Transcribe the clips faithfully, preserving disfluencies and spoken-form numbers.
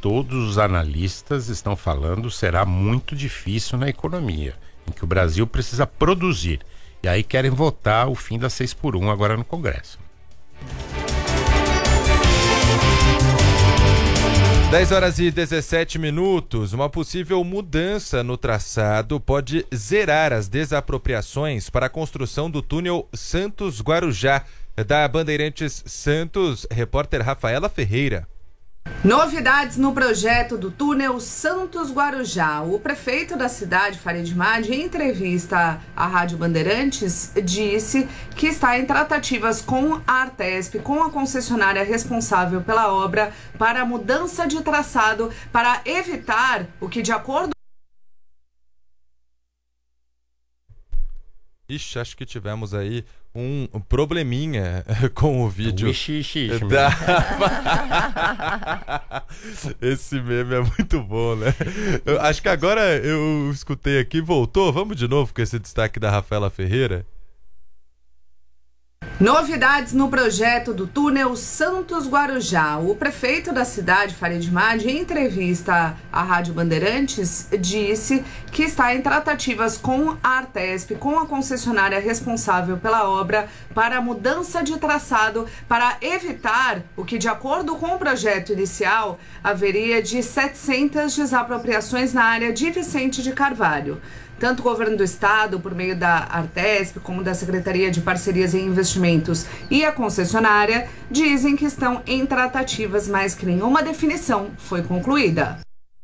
todos os analistas estão falando será muito difícil na economia, em que o Brasil precisa produzir. E aí querem votar o fim da seis por um agora no Congresso. dez horas e dezessete minutos. Uma possível mudança no traçado pode zerar as desapropriações para a construção do túnel Santos-Guarujá. Da Bandeirantes Santos, repórter Rafaela Ferreira. Novidades no projeto do túnel Santos-Guarujá. O prefeito da cidade, Farid Madi, em entrevista à Rádio Bandeirantes, disse que está em tratativas com a Artesp, com a concessionária responsável pela obra, para a mudança de traçado, para evitar o que, de acordo... Ixi, acho que tivemos aí um probleminha com o vídeo. Ixi, ixi, ixi, da... Esse meme é muito bom, né? Eu acho que agora eu escutei aqui, voltou. Vamos de novo com esse destaque da Rafaela Ferreira. Novidades no projeto do túnel Santos-Guarujá. O prefeito da cidade, Farid Madi, em entrevista à Rádio Bandeirantes, disse que está em tratativas com a Artesp, com a concessionária responsável pela obra, para a mudança de traçado, para evitar o que, de acordo com o projeto inicial, haveria de setecentas desapropriações na área de Vicente de Carvalho. Tanto o governo do estado, por meio da Artesp, como da Secretaria de Parcerias e Investimentos e a concessionária, dizem que estão em tratativas, mas que nenhuma definição foi concluída.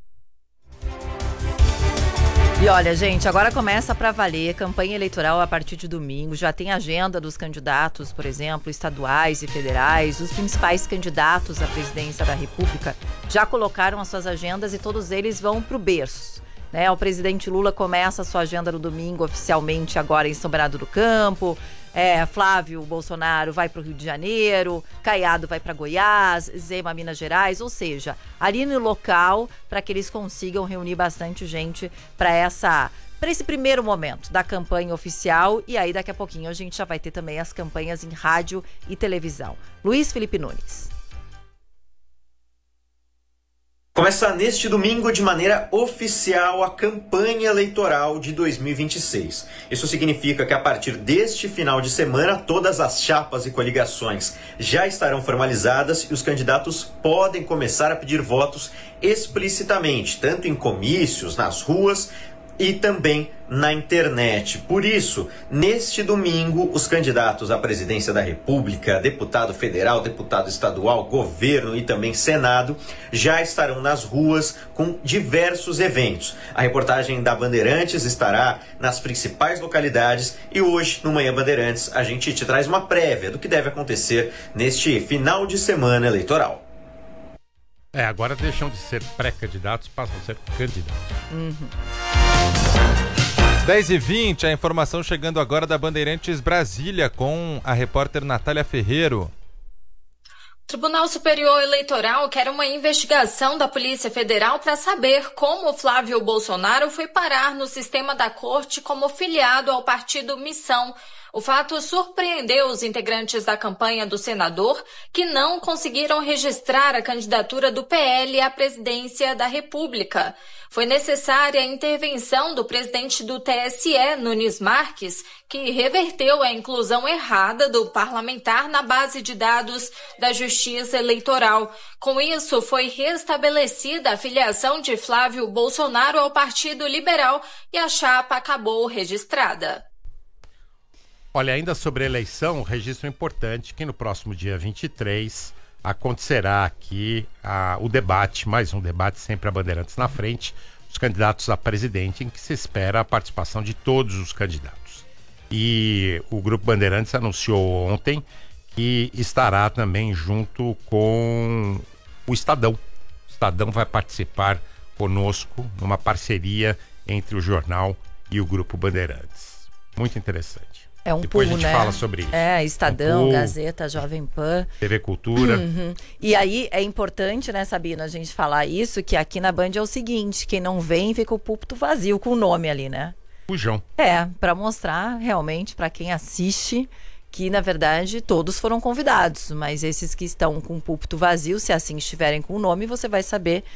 E olha, gente, agora começa para valer campanha eleitoral a partir de domingo. Já tem agenda dos candidatos, por exemplo, estaduais e federais. Os principais candidatos à presidência da República já colocaram as suas agendas e todos eles vão para o berço. Né, o presidente Lula começa a sua agenda no domingo oficialmente agora em São Bernardo do Campo. É, Flávio Bolsonaro vai para o Rio de Janeiro, Caiado vai para Goiás, Zema Minas Gerais, ou seja, ali no local para que eles consigam reunir bastante gente para essa para esse primeiro momento da campanha oficial. E aí daqui a pouquinho a gente já vai ter também as campanhas em rádio e televisão. Luiz Felipe Nunes. Começa neste domingo de maneira oficial a campanha eleitoral de dois mil e vinte e seis. Isso significa que a partir deste final de semana todas as chapas e coligações já estarão formalizadas e os candidatos podem começar a pedir votos explicitamente, tanto em comícios, nas ruas e também na internet. Por isso, neste domingo, os candidatos à presidência da República, deputado federal, deputado estadual, governo e também Senado, já estarão nas ruas com diversos eventos. A reportagem da Bandeirantes estará nas principais localidades e hoje, no Manhã Bandeirantes, a gente te traz uma prévia do que deve acontecer neste final de semana eleitoral. É, agora deixam de ser pré-candidatos, passam a ser candidatos. Uhum. dez e vinte, a informação chegando agora da Bandeirantes Brasília com a repórter Natália Ferreiro. O Tribunal Superior Eleitoral quer uma investigação da Polícia Federal para saber como Flávio Bolsonaro foi parar no sistema da corte como filiado ao partido Missão. O fato surpreendeu os integrantes da campanha do senador, que não conseguiram registrar a candidatura do P L à presidência da República. Foi necessária a intervenção do presidente do T S E, Nunes Marques, que reverteu a inclusão errada do parlamentar na base de dados da Justiça Eleitoral. Com isso, foi restabelecida a filiação de Flávio Bolsonaro ao Partido Liberal e a chapa acabou registrada. Olha, ainda sobre a eleição, um registro importante que no próximo dia vinte e três acontecerá aqui a, o debate, mais um debate, sempre a Bandeirantes na frente, os candidatos a presidente, em que se espera a participação de todos os candidatos. E o Grupo Bandeirantes anunciou ontem que estará também junto com o Estadão. O Estadão vai participar conosco numa parceria entre o jornal e o Grupo Bandeirantes. Muito interessante. É um Depois pool, a gente né? fala sobre isso. É, Estadão, um pool, Gazeta, Jovem Pan. T V Cultura. Uhum. E aí é importante, né, Sabina, a gente falar isso, que aqui na Band é o seguinte, quem não vem fica o púlpito vazio com o nome ali, né? Fujão. É, para mostrar realmente para quem assiste que, na verdade, todos foram convidados, mas esses que estão com o púlpito vazio, se assim estiverem com o nome, você vai saber